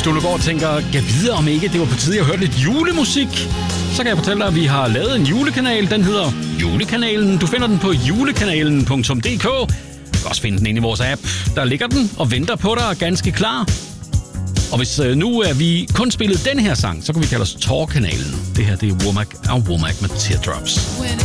du nu går og tænker, gav videre om ikke det var på tide, jeg hørte lidt julemusik, så kan jeg fortælle dig, at vi har lavet en julekanal. Den hedder Julekanalen. Du finder den på julekanalen.dk. Du kan også finde den inde i vores app. Der ligger den og venter på dig, ganske klar. Og hvis nu er vi kun spillet den her sang, så kan vi kalde os Torkanalen. Det her, det er Womack med Teardrops.